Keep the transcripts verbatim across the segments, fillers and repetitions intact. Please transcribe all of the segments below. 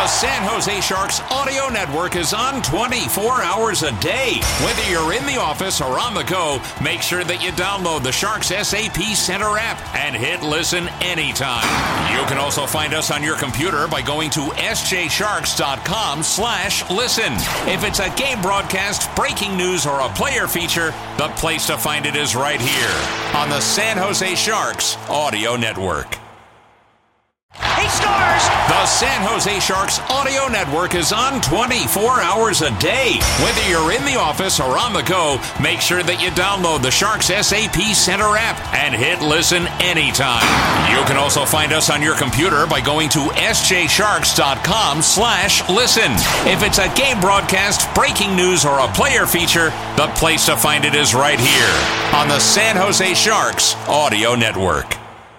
The San Jose Sharks audio network is on twenty-four hours a day. Whether you're in the office or on the go, make sure that you download the Sharks S A P Center app and hit listen anytime. You can also find us on your computer by going to sjsharks.com slash listen. If it's a game broadcast, breaking news, or a player feature, the place to find it is right here on the San Jose Sharks audio network. He scores! The San Jose Sharks audio network is on twenty-four hours a day. Whether you're in the office or on the go, make sure that you download the Sharks S A P Center app and hit listen anytime. You can also find us on your computer by going to sjsharks.com slash listen. If it's a game broadcast, breaking news, or a player feature, the place to find it is right here on the San Jose Sharks audio network.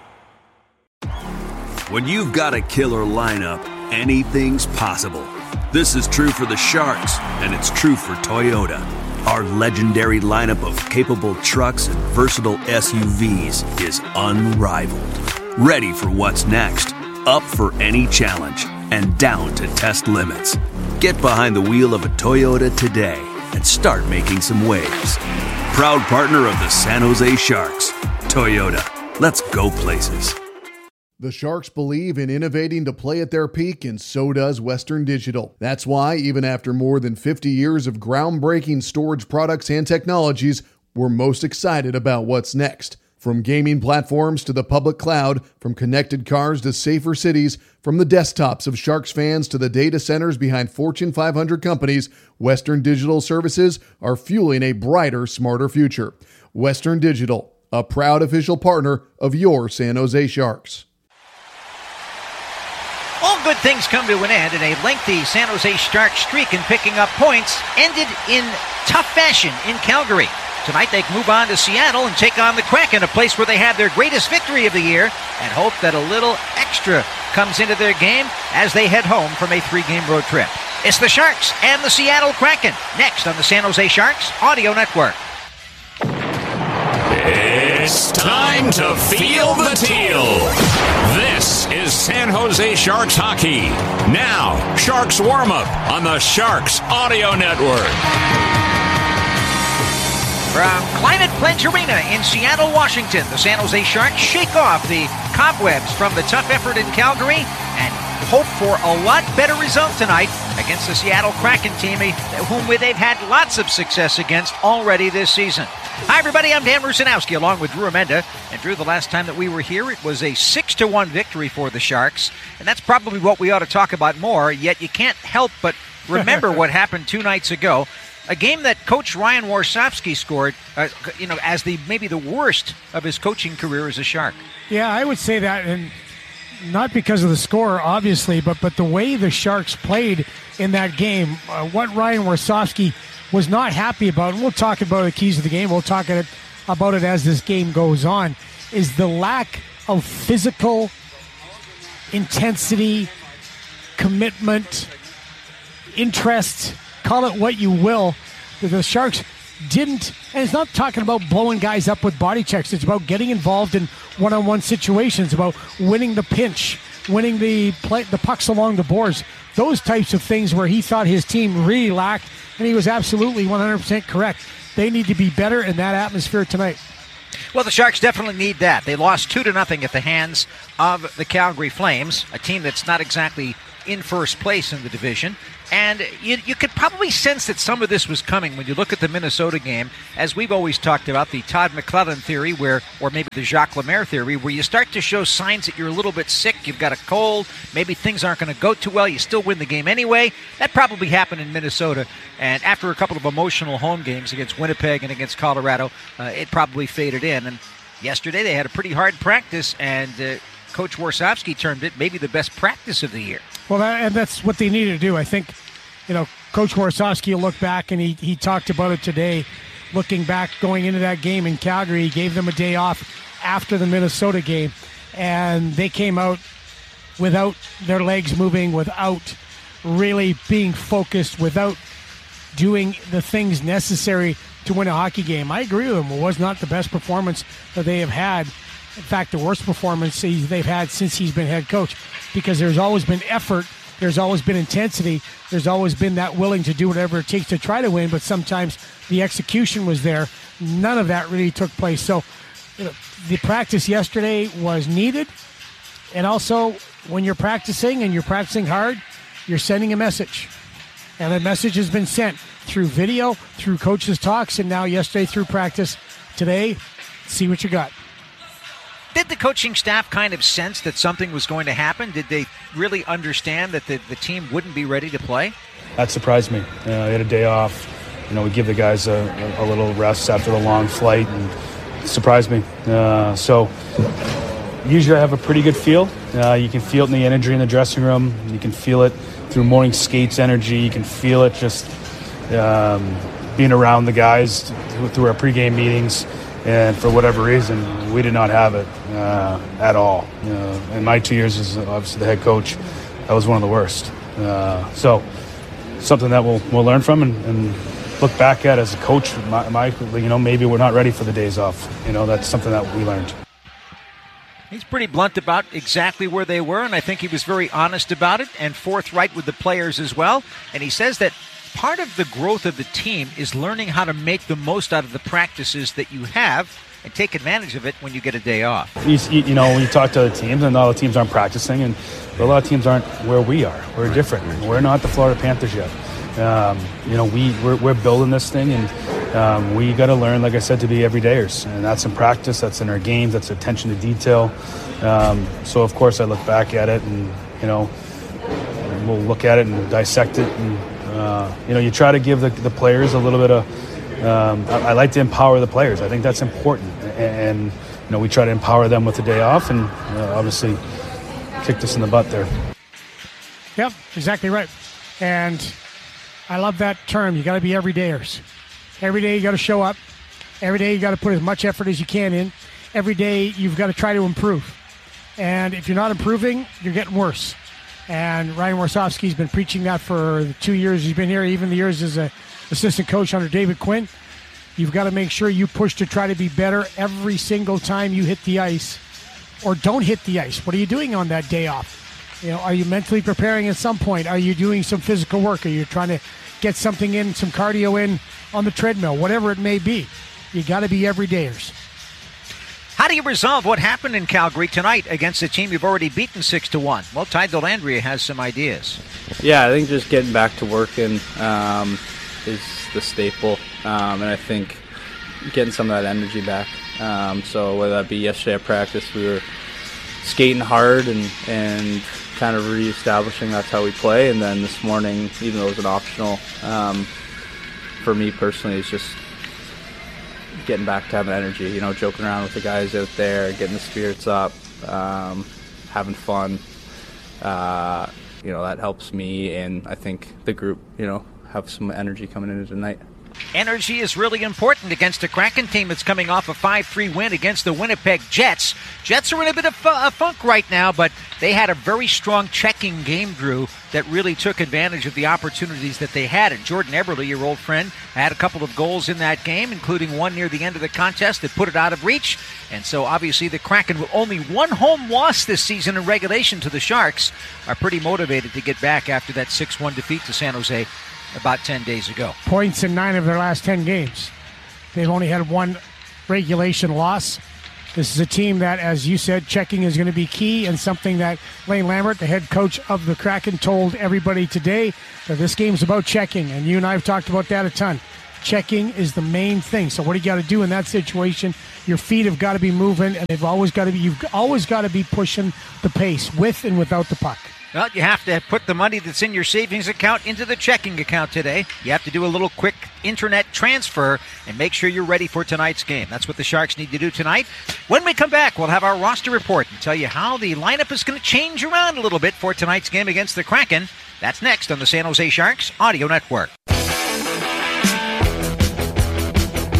When you've got a killer lineup, anything's possible. This is true for the Sharks, and it's true for Toyota. Our legendary lineup of capable trucks and versatile S U Vs is unrivaled. Ready for what's next, up for any challenge, and down to test limits. Get behind the wheel of a Toyota today and start making some waves. Proud partner of the San Jose Sharks. Toyota, let's go places. The Sharks believe in innovating to play at their peak, and so does Western Digital. That's why, even after more than fifty years of groundbreaking storage products and technologies, we're most excited about what's next. From gaming platforms to the public cloud, from connected cars to safer cities, from the desktops of Sharks fans to the data centers behind Fortune five hundred companies, Western Digital services are fueling a brighter, smarter future. Western Digital, a proud official partner of your San Jose Sharks. All good things come to an end, and a lengthy San Jose Sharks streak in picking up points ended in tough fashion in Calgary. Tonight they move on to Seattle and take on the Kraken, a place where they had their greatest victory of the year, and hope that a little extra comes into their game as they head home from a three-game road trip. It's the Sharks and the Seattle Kraken, next on the San Jose Sharks Audio Network. It's time to feel the teal. This is San Jose Sharks hockey. Now, Sharks warm-up on the Sharks Audio Network. From Climate Pledge Arena in Seattle, Washington, the San Jose Sharks shake off the cobwebs from the tough effort in Calgary and hope for a lot better result tonight against the Seattle Kraken team, whom they've had lots of success against already this season. Hi, everybody. I'm Dan Rusanowski along with Drew Amenda. And Drew, the last time that we were here, it was a six to one victory for the Sharks. And that's probably what we ought to talk about more, yet you can't help but remember what happened two nights ago. A game that Coach Ryan Warsofsky scored, uh, you know, as the maybe the worst of his coaching career as a Shark. Yeah, I would say that, and not because of the score, obviously, but but the way the Sharks played in that game, uh, what Ryan Warsofsky was not happy about, and we'll talk about the keys of the game, we'll talk it, about it as this game goes on, is the lack of physical intensity, commitment, interest, call it what you will, that the Sharks didn't, and it's not talking about blowing guys up with body checks, it's about getting involved in one-on-one situations, about winning the pinch, winning the play, the pucks along the boards, those types of things where he thought his team really lacked, and he was absolutely one hundred percent correct. They need to be better in that atmosphere tonight. Well, the Sharks definitely need that. They lost two to nothing at the hands of the Calgary Flames, a team that's not exactly in first place in the division. And you, you could probably sense that some of this was coming when you look at the Minnesota game, as we've always talked about, the Todd McClellan theory, where, or maybe the Jacques Lemaire theory, where you start to show signs that you're a little bit sick, you've got a cold, maybe things aren't going to go too well, you still win the game anyway. That probably happened in Minnesota, and after a couple of emotional home games against Winnipeg and against Colorado, uh, it probably faded in. And yesterday they had a pretty hard practice, and uh, Coach Warsofsky termed it maybe the best practice of the year. Well, that, and that's what they needed to do. I think, you know, Coach Warsofsky will look back, and he, he talked about it today, looking back, going into that game in Calgary. He gave them a day off after the Minnesota game, and they came out without their legs moving, without really being focused, without doing the things necessary to win a hockey game. I agree with him. It was not the best performance that they have had. In fact, the worst performance they've had since he's been head coach, because there's always been effort there's always been intensity. There's always been that willing to do whatever it takes to try to win, but sometimes the execution was there. None of that really took place. So you know, the practice yesterday was needed. And also, when you're practicing and you're practicing hard, you're sending a message. And that message has been sent through video, through coaches' talks, and now yesterday through practice. Today, see what you got. Did the coaching staff kind of sense that something was going to happen? Did they really understand that the, the team wouldn't be ready to play? That surprised me. Uh, they had a day off. You know, we give the guys a, a little rest after the long flight, and it surprised me. Uh, so usually I have a pretty good feel. Uh, you can feel it in the energy in the dressing room. You can feel it through morning skates energy. You can feel it just um, being around the guys through our pregame meetings. And for whatever reason, we did not have it uh, at all. Uh, in my two years as obviously the head coach, that was one of the worst. Uh, so something that we'll we'll learn from and, and look back at as a coach. My, my, you know, maybe we're not ready for the days off. You know, that's something that we learned. He's pretty blunt about exactly where they were, and I think he was very honest about it and forthright with the players as well. And he says that part of the growth of the team is learning how to make the most out of the practices that you have and take advantage of it when you get a day off. You, you know, when you talk to other teams, and all the teams aren't practicing, and a lot of teams aren't where we are. We're different. We're not the Florida Panthers yet. Um, you know, we, we're, we're building this thing, and um, we got to learn, like I said, to be everydayers. And that's in practice, that's in our games, that's attention to detail. Um, so, of course, I look back at it, and, you know, we'll look at it and dissect it, and Uh, you know, you try to give the, the players a little bit of, um, I, I like to empower the players. I think that's important. And, and, you know, we try to empower them with the day off, and uh, obviously kicked us in the butt there. Yep, exactly right. And I love that term. You got to be everydayers. Every day you got to show up. Every day you got to put as much effort as you can in. Every day you've got to try to improve. And if you're not improving, you're getting worse. And Ryan Warsofsky's been preaching that for the two years he's been here, even the years as an assistant coach under David Quinn. You've got to make sure you push to try to be better every single time you hit the ice or don't hit the ice. What are you doing on that day off? You know, are you mentally preparing at some point? Are you doing some physical work? Are you trying to get something in, some cardio in on the treadmill? Whatever it may be, you got to be everydayers. How do you resolve what happened in Calgary tonight against a team you've already beaten six to one? Well, Ty Dellandrea has some ideas. Yeah, I think just getting back to working um, is the staple, um, and I think getting some of that energy back. Um, so whether that be yesterday at practice, we were skating hard and, and kind of reestablishing that's how we play, and then this morning, even though it was an optional, um, for me personally, it's just getting back to having energy, you know, joking around with the guys out there, getting the spirits up, um, having fun. Uh, you know, that helps me, and I think the group, you know, have some energy coming into tonight. Energy is really important against a Kraken team that's coming off a five three win against the Winnipeg Jets. Jets are in a bit of a funk right now, but they had a very strong checking game, Drew, that really took advantage of the opportunities that they had. And Jordan Eberle, your old friend, had a couple of goals in that game, including one near the end of the contest that put it out of reach. And so obviously the Kraken, with only one home loss this season in regulation to the Sharks, are pretty motivated to get back after that six one defeat to San Jose about ten days ago. Points in nine of their last ten games. They've only had one regulation loss. This is a team that, as you said, checking is going to be key, and something that Lane Lambert, the head coach of the Kraken, told everybody today, that this game's about checking, and you and I have talked about that a ton. Checking is the main thing. So what do you got to do in that situation? Your feet have got to be moving, and they've always got to be. You've always got to be pushing the pace with and without the puck. Well, you have to put the money that's in your savings account into the checking account today. You have to do a little quick internet transfer and make sure you're ready for tonight's game. That's what the Sharks need to do tonight. When we come back, we'll have our roster report and tell you how the lineup is going to change around a little bit for tonight's game against the Kraken. That's next on the San Jose Sharks Audio Network.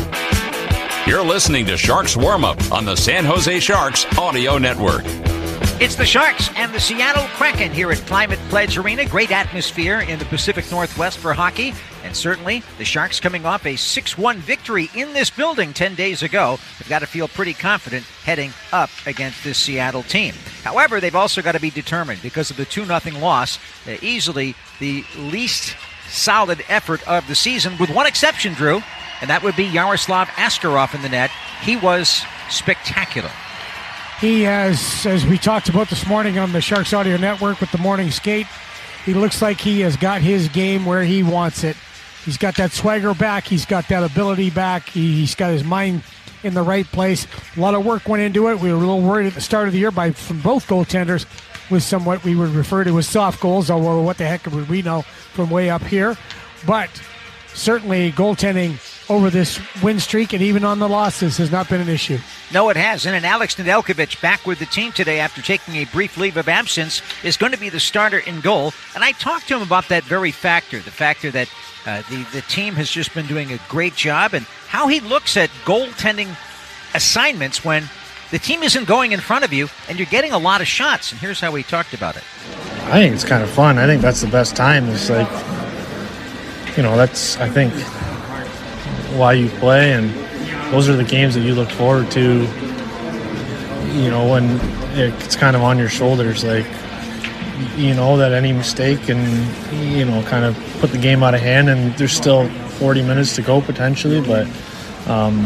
You're listening to Sharks Warm-Up on the San Jose Sharks Audio Network. It's the Sharks and the Seattle Kraken here at Climate Pledge Arena. Great atmosphere in the Pacific Northwest for hockey. And certainly the Sharks coming off a six one victory in this building ten days ago. They've got to feel pretty confident heading up against this Seattle team. However, they've also got to be determined because of the two nothing loss. Uh, easily the least solid effort of the season, with one exception, Drew, and that would be Yaroslav Askarov in the net. He was spectacular. He has, as we talked about this morning on the Sharks Audio Network with the morning skate, he looks like he has got his game where he wants it. He's got that swagger back. He's got that ability back. He, he's got his mind in the right place. A lot of work went into it. We were a little worried at the start of the year by from both goaltenders with some what we would refer to as soft goals, although what the heck would we know from way up here. But certainly goaltending over this win streak and even on the losses has not been an issue. No, it hasn't. And Alex Nedeljkovic, back with the team today after taking a brief leave of absence, is going to be the starter in goal. And I talked to him about that very factor, the factor that uh, the, the team has just been doing a great job, and how he looks at goaltending assignments when the team isn't going in front of you and you're getting a lot of shots. And here's how he talked about it. I think it's kind of fun. I think that's the best time. It's like, you know, that's, I think, why you play, and those are the games that you look forward to, you know, when it's kind of on your shoulders, like, you know, that any mistake can, you know, kind of put the game out of hand, and there's still forty minutes to go potentially, but, um,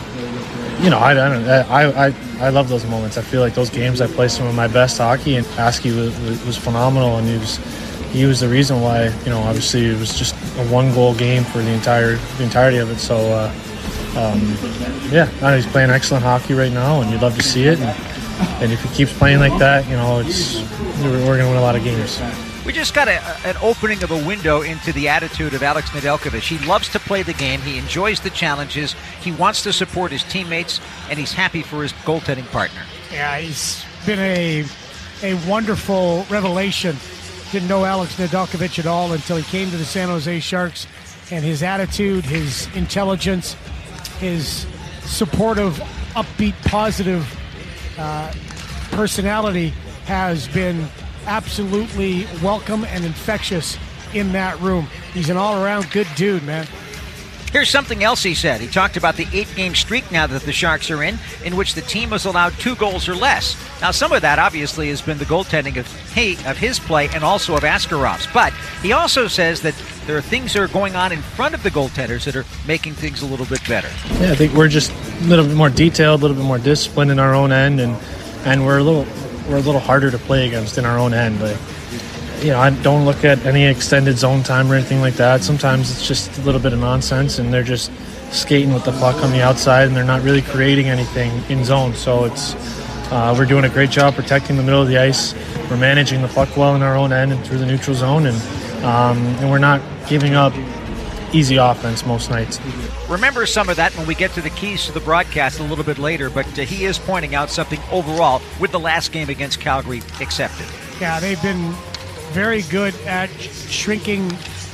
you know, I, I don't I, I, I love those moments. I feel like those games I play some of my best hockey, and Askey was, was phenomenal, and he was he was the reason why, you know, obviously it was just a one-goal game for the entire the entirety of it. So, uh, um, yeah, I know he's playing excellent hockey right now, and you'd love to see it. And, and if he keeps playing like that, you know, it's we're, we're going to win a lot of games. We just got a, an opening of a window into the attitude of Alex Nedeljkovic. He loves to play the game. He enjoys the challenges. He wants to support his teammates, and he's happy for his goaltending partner. Yeah, he's been a a wonderful revelation. Didn't know Alex Nedeljkovic at all until he came to the San Jose Sharks, and his attitude, his intelligence, his supportive, upbeat, positive uh, personality has been absolutely welcome and infectious in that room. He's an all-around good dude, man. Here's something else he said. He talked about the eight-game streak now that the Sharks are in, in which the team has allowed two goals or less. Now, some of that obviously has been the goaltending of hey, of his play and also of Askarov's. But he also says that there are things that are going on in front of the goaltenders that are making things a little bit better. Yeah, I think we're just a little bit more detailed, a little bit more disciplined in our own end, and and we're a little we're a little harder to play against in our own end. Like, you know, I don't look at any extended zone time or anything like that. Sometimes it's just a little bit of nonsense, and they're just skating with the puck on the outside, and they're not really creating anything in zone. So it's uh, we're doing a great job protecting the middle of the ice. We're managing the puck well in our own end and through the neutral zone, and um, and we're not giving up easy offense most nights. Remember some of that when we get to the keys to the broadcast a little bit later, but uh, he is pointing out something overall with the last game against Calgary accepted. Yeah, they've been very good at shrinking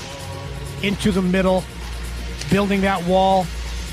into the middle, building that wall.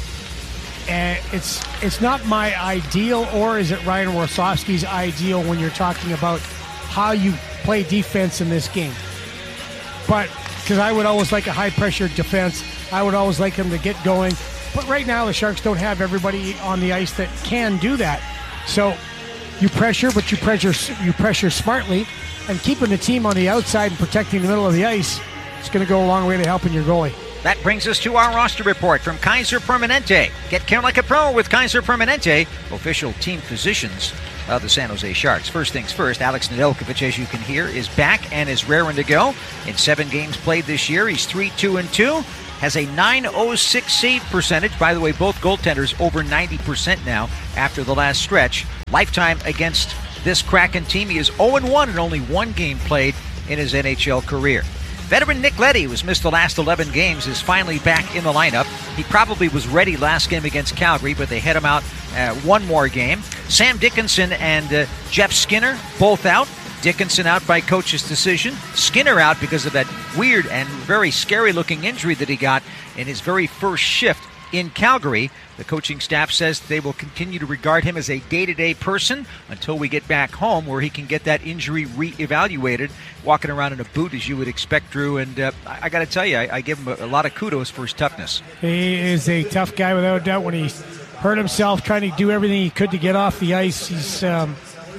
And it's it's not my ideal, or is it Ryan Warsofsky's ideal when you're talking about how you play defense in this game? But because I would always like a high-pressure defense, I would always like them to get going. But right now, the Sharks don't have everybody on the ice that can do that. So you pressure, but you pressure you pressure smartly. And keeping the team on the outside and protecting the middle of the ice is going to go a long way to helping your goalie. That brings us to our roster report from Kaiser Permanente. Get care like a pro with Kaiser Permanente, official team physicians of the San Jose Sharks. First things first, Alex Nedeljkovic, as you can hear, is back and is raring to go. In seven games played this year, he's three two and two, has a nine oh six save percentage. By the way, both goaltenders over ninety percent now after the last stretch. Lifetime against this Kraken team, he is oh and one in only one game played in his N H L career. Veteran Nick Leddy, who's missed the last eleven games, is finally back in the lineup. He probably was ready last game against Calgary, but they had him out uh, one more game. Sam Dickinson and uh, Jeff Skinner both out. Dickinson out by coach's decision. Skinner out because of that weird and very scary-looking injury that he got in his very first shift in Calgary. The coaching staff says they will continue to regard him as a day-to-day person until we get back home, where he can get that injury re-evaluated, walking around in a boot as you would expect, Drew. And uh, I, I got to tell you, I, I give him a, a lot of kudos for his toughness. He is a tough guy without a doubt. When he hurt himself trying to do everything he could to get off the ice, he's um,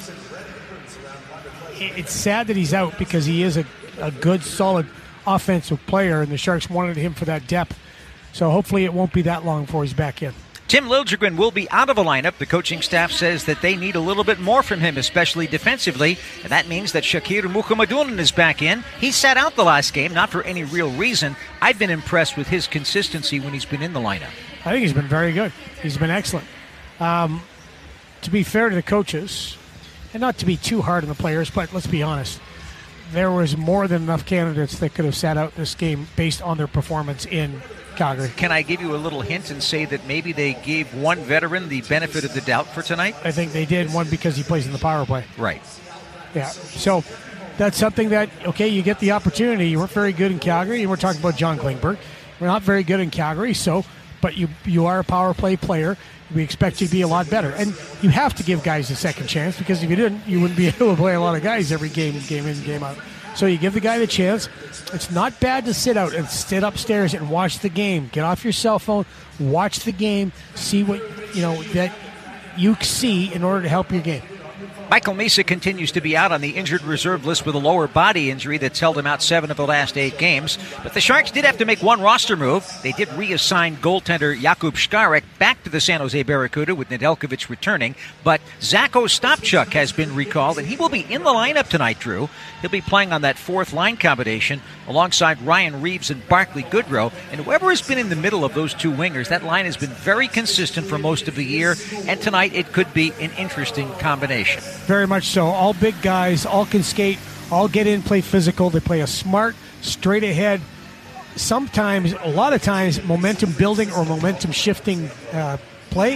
it's sad that he's out, because he is a, a good, solid offensive player, and the Sharks wanted him for that depth. So hopefully it won't be that long before he's back in. Tim Liljegren will be out of the lineup. The coaching staff says that they need a little bit more from him, especially defensively, and that means that Shakir Mukhamadullin is back in. He sat out the last game, not for any real reason. I've been impressed with his consistency when he's been in the lineup. I think he's been very good. He's been excellent. Um, to be fair to the coaches, and not to be too hard on the players, but let's be honest, there was more than enough candidates that could have sat out this game based on their performance in Calgary. Can I give you a little hint and say that maybe they gave one veteran the benefit of the doubt for tonight? I think they did, one because he plays in the power play. Right. Yeah, so that's something that, okay, you get the opportunity. You weren't very good in Calgary, and we're talking about John Klingberg. We're not very good in Calgary, so, but you you are a power play player. We expect you to be a lot better. And you have to give guys a second chance, because if you didn't, you wouldn't be able to play a lot of guys every game, game in, game out. So you give the guy the chance. It's not bad to sit out and sit upstairs and watch the game. Get off your cell phone, watch the game, see what, you know, that you see in order to help your game. Michael Misa continues to be out on the injured reserve list with a lower body injury that's held him out seven of the last eight games. But the Sharks did have to make one roster move. They did reassign goaltender Jakub Škarek back to the San Jose Barracuda, with Nedeljkovic returning. But Zach Ostapchuk has been recalled, and he will be in the lineup tonight, Drew. He'll be playing on that fourth line combination alongside Ryan Reeves and Barclay Goodrow. And whoever has been in the middle of those two wingers, that line has been very consistent for most of the year. And tonight it could be an interesting combination. Very much so. All big guys, all can skate, all get in, play physical. They play a smart, straight ahead, sometimes, a lot of times, momentum building or momentum shifting uh, play.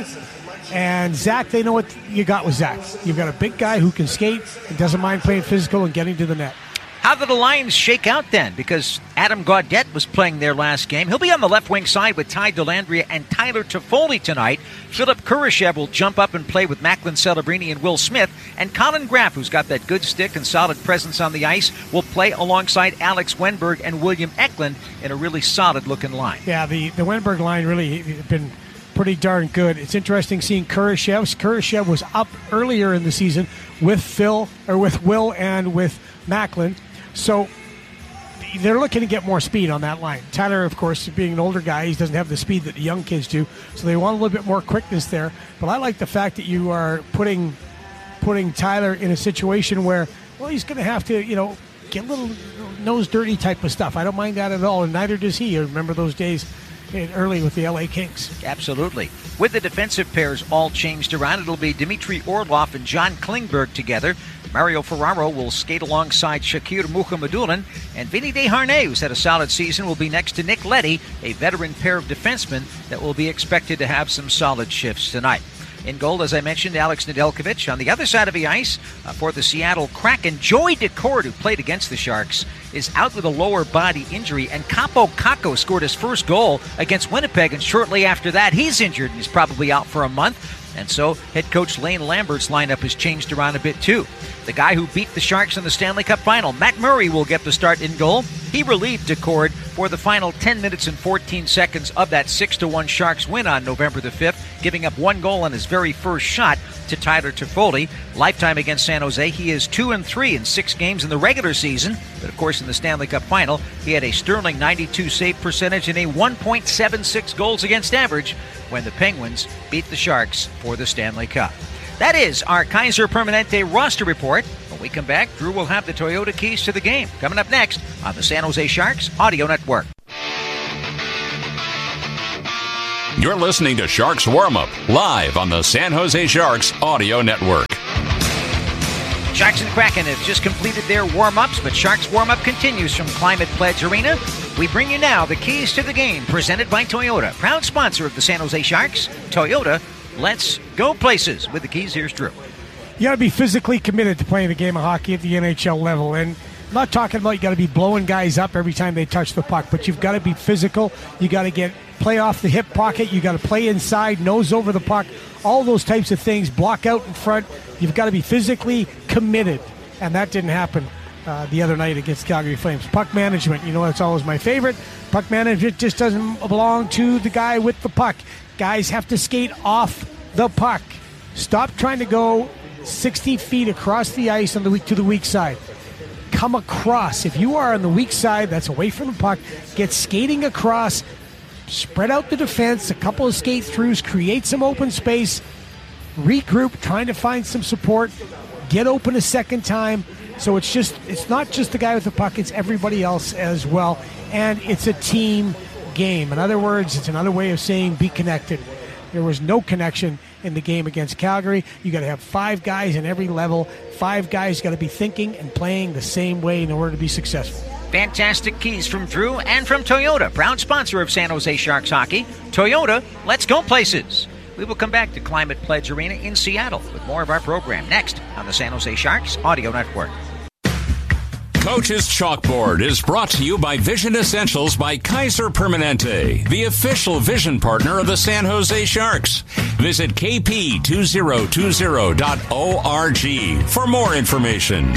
And Zach, they know what you got with Zach. You've got a big guy who can skate and doesn't mind playing physical and getting to the net. How did the Lions shake out then? Because Adam Gaudette was playing their last game. He'll be on the left wing side with Ty Dellandrea and Tyler Toffoli tonight. Philip Kurashev will jump up and play with Macklin Celebrini and Will Smith. And Colin Graff, who's got that good stick and solid presence on the ice, will play alongside Alex Wenberg and William Eklund in a really solid-looking line. Yeah, the, the Wenberg line really been pretty darn good. It's interesting seeing Kurashev. Kurashev was up earlier in the season with Phil, or with Will and with Macklin. So they're looking to get more speed on that line. Tyler, of course, being an older guy, he doesn't have the speed that the young kids do. So they want a little bit more quickness there. But I like the fact that you are putting putting Tyler in a situation where, well, he's going to have to, you know, get a little nose dirty type of stuff. I don't mind that at all, and neither does he. I remember those days early with the L A Kings. Absolutely. With the defensive pairs all changed around, it'll be Dmitry Orlov and John Klingberg together. Mario Ferraro will skate alongside Shakir Mukhamadullin, and Vinny Desharnais, who's had a solid season, will be next to Nick Leddy, a veteran pair of defensemen that will be expected to have some solid shifts tonight. In goal, as I mentioned, Alex Nedeljkovic. On the other side of the ice, uh, for the Seattle Kraken, Joey Daccord, who played against the Sharks, is out with a lower body injury, and Capo Kakko scored his first goal against Winnipeg, and shortly after that, he's injured and he's probably out for a month. And so head coach Lane Lambert's lineup has changed around a bit too. The guy who beat the Sharks in the Stanley Cup final, Matt Murray, will get the start in goal. He relieved Daccord for the final ten minutes and fourteen seconds of that six to one Sharks win on November the fifth, giving up one goal on his very first shot to Tyler Toffoli. Lifetime against San Jose, he is two and three in six games in the regular season. But of course, in the Stanley Cup final, he had a sterling ninety-two save percentage and a one point seven six goals against average when the Penguins beat the Sharks for the Stanley Cup. That is our Kaiser Permanente roster report. When we come back, Drew will have the Toyota keys to the game. Coming up next on the San Jose Sharks Audio Network. You're listening to Sharks Warm Up, live on the San Jose Sharks Audio Network. Sharks and Kraken have just completed their warm-ups, but Sharks warm-up continues from Climate Pledge Arena. We bring you now the keys to the game, presented by Toyota, proud sponsor of the San Jose Sharks. Toyota, let's go places. With the keys, here's Drew. You got to be physically committed to playing a game of hockey at the N H L level, and I'm not talking about you got to be blowing guys up every time they touch the puck, but you've got to be physical. You got to get play off the hip pocket. You got to play inside, nose over the puck, all those types of things. Block out in front. You've got to be physically committed, and that didn't happen uh, the other night against Calgary Flames. Puck management, you know, that's always my favorite. Puck management just doesn't belong to the guy with the puck. Guys have to skate off the puck. Stop trying to go sixty feet across the ice on the weak to the weak side. Come across. If you are on the weak side, that's away from the puck, get skating across, spread out the defense, a couple of skate throughs, create some open space, regroup, trying to find some support, get open a second time. So it's just it's not just the guy with the puck, it's everybody else as well. And it's a team game. In other words, it's another way of saying be connected. There was no connection in the game against Calgary. You got to have five guys in every level. Five guys got to be thinking and playing the same way in order to be successful. Fantastic keys from Drew and from Toyota, proud sponsor of San Jose Sharks hockey. Toyota, let's go places. We will come back to Climate Pledge Arena in Seattle with more of our program next on the San Jose Sharks Audio Network. Coach's Chalkboard is brought to you by Vision Essentials by Kaiser Permanente, the official vision partner of the San Jose Sharks. Visit k p two thousand twenty dot org for more information.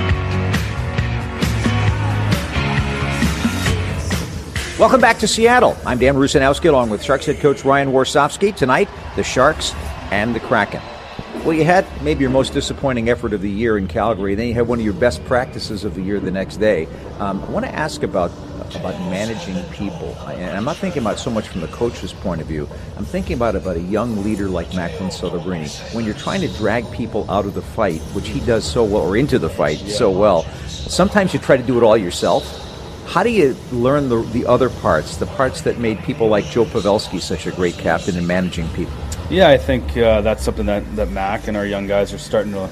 Welcome back to Seattle. I'm Dan Rusanowski along with Sharks head coach Ryan Warsofsky. Tonight, the Sharks and the Kraken. Well, you had maybe your most disappointing effort of the year in Calgary. Then you had one of your best practices of the year the next day. Um, I want to ask about about managing people. And I'm not thinking about so much from the coach's point of view. I'm thinking about, about a young leader like Macklin Celebrini. When you're trying to drag people out of the fight, which he does so well, or into the fight yeah. so well, sometimes you try to do it all yourself. How do you learn the, the other parts, the parts that made people like Joe Pavelski such a great captain in managing people? Yeah, I think uh, that's something that, that Mac and our young guys are starting to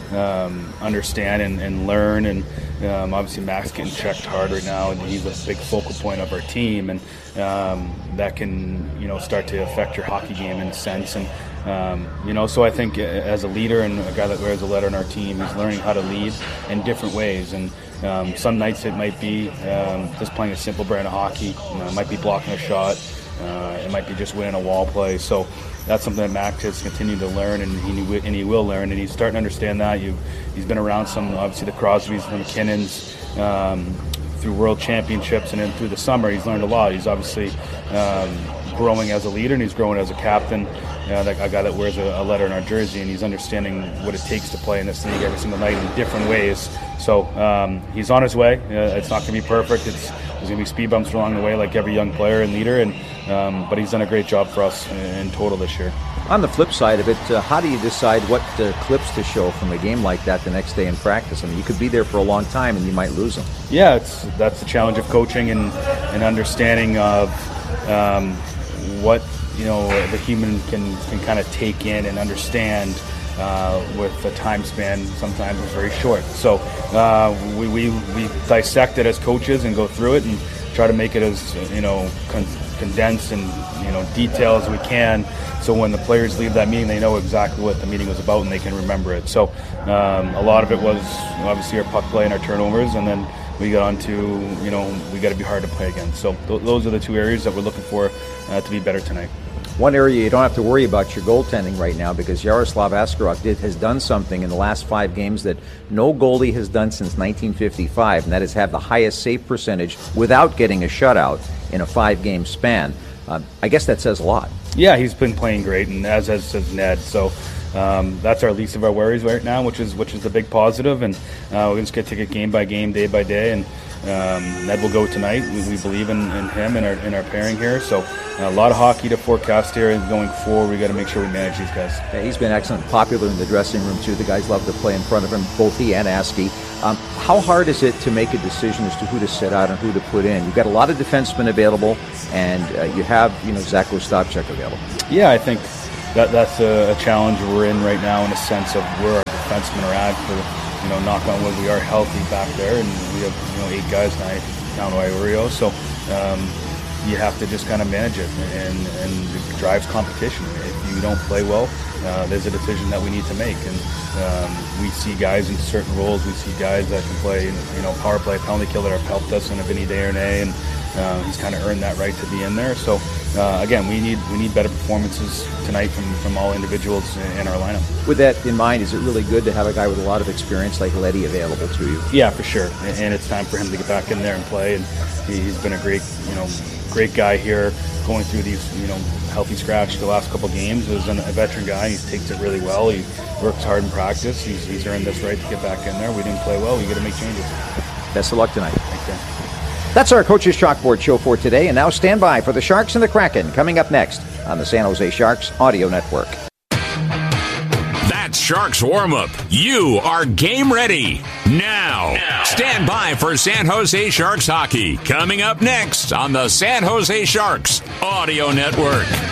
um, understand and, and learn. And um, obviously Mac's getting checked hard right now, and he's a big focal point of our team. And um, that can, you know, start to affect your hockey game in a sense. And um, you know, so I think as a leader and a guy that wears a letter on our team, he's learning how to lead in different ways. And um, some nights it might be um, just playing a simple brand of hockey. You know, it might be blocking a shot. Uh, it might be just winning a wall play. So that's something that Mac has continued to learn, and he and he will learn, and he's starting to understand that. You, he's been around some, obviously the Crosbys and the McKinnons um, through World Championships, and then through the summer he's learned a lot. He's obviously um, growing as a leader, and he's growing as a captain. Uh, that a guy that wears a, a letter in our jersey, and he's understanding what it takes to play in this league every single night in different ways. So um, he's on his way. Uh, it's not going to be perfect. It's, there's going to be speed bumps along the way, like every young player and leader. And um, but he's done a great job for us in, in total this year. On the flip side of it, uh, how do you decide what uh, clips to show from a game like that the next day in practice? I mean, you could be there for a long time and you might lose them. Yeah, it's that's the challenge of coaching and, and understanding of um, what. You know, the human can, can kind of take in and understand uh, with the time span sometimes is very short. So uh, we, we, we dissect it as coaches and go through it and try to make it as, you know, con- condensed and, you know, detailed as we can. So when the players leave that meeting, they know exactly what the meeting was about and they can remember it. So um, a lot of it was obviously our puck play and our turnovers, and then we got on to, you know, we got to be hard to play against. So th- those are the two areas that we're looking for uh, to be better tonight. One area you don't have to worry about your goaltending right now, because Yaroslav Askarov did, has done something in the last five games that no goalie has done since nineteen fifty-five, and that is have the highest save percentage without getting a shutout in a five-game span. Uh, I guess that says a lot. Yeah, he's been playing great, and as as, as Ned. So um, that's our least of our worries right now, which is which is the big positive. And uh, we're just going to take it game by game, day by day. And um, Ned will go tonight. We, we believe in, in him and our in our pairing here. So uh, a lot of hockey to forecast here, and going forward, we got to make sure we manage these guys. Yeah, he's been excellent, popular in the dressing room too. The guys love to play in front of him, both he and Askey. Um, how hard is it to make a decision as to who to set out and who to put in? You've got a lot of defensemen available, and uh, you have, you know, Zach Ostapchuk available. Yeah, I think that that's a, a challenge we're in right now in a sense of where our defensemen are at. For, you know, knock on wood, we are healthy back there, and we have, you know, eight guys now, down to Iorio. So um, you have to just kind of manage it, and, and it drives competition. If you don't play well, uh, there's a decision that we need to make. And um, we see guys in certain roles. We see guys that can play, you know, power play, penalty kill that have helped us in a Vinny Desharnais, and uh, he's kind of earned that right to be in there. So uh, again, we need we need better performances tonight from, from all individuals in, in our lineup. With that in mind, is it really good to have a guy with a lot of experience like Leddy available to you? Yeah, for sure. And, and it's time for him to get back in there and play. And he, he's been a great, you know, great guy here, going through these, you know, healthy scratch the last couple games. As a veteran guy, he takes it really well. He works hard in practice. He's, he's earned this right to get back in there. We didn't play well. We got to make changes. Best of luck tonight. Thanks, Dan. That's our Coach's Chalkboard show for today, and now stand by for the Sharks and the Kraken coming up next on the San Jose Sharks Audio Network. That's Sharks warm-up. You are game ready. Now, now, stand by for San Jose Sharks hockey coming up next on the San Jose Sharks Audio Network.